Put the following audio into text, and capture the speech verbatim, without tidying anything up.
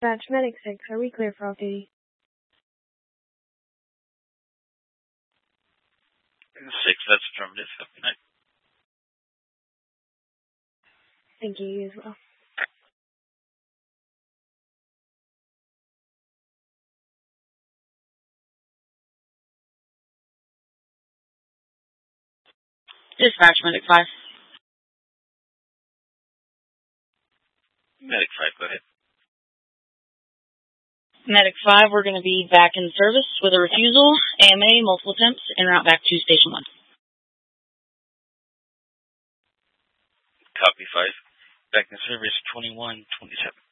Dispatch Medic six, are we clear for off-duty? six, that's affirmative. Good night. Thank you, you as well. Dispatch Medic five. Medic five, go ahead. Medic five, we're going to be back in service with a refusal, A M A, multiple attempts, en route back to Station one. Copy five. Back in service twenty-one twenty-seven.